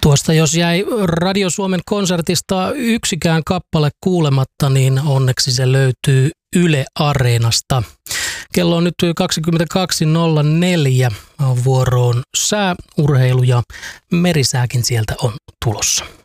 Tuosta jos jäi Radio Suomen konsertista yksikään kappale kuulematta, niin onneksi se löytyy Yle Areenasta. Kello on nyt 22.04. Vuoroon sää, urheilu ja merisääkin sieltä on tulossa.